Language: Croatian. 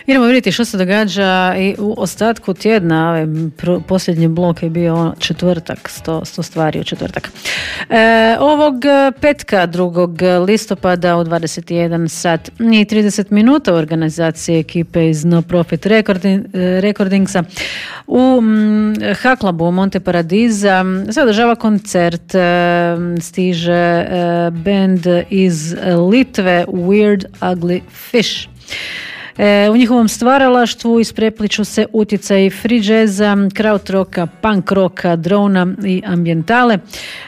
Idemo vidjeti što se događa i u ostatku tjedna. Posljednji blok je bio četvrtak, 100 stvari u četvrtak. Ovog petka 2. listopada u 21 sat i 30 minuta u organizaciji ekipe iz No Profit Recordingsa u Haklabu Monte Paradiza se održava koncert. Stiže band iz Litve Weird Ugly Fish. U njihovom stvaralaštvu isprepliču se utjecaji free jazza, krautroka, punk roka, drona i ambijentale.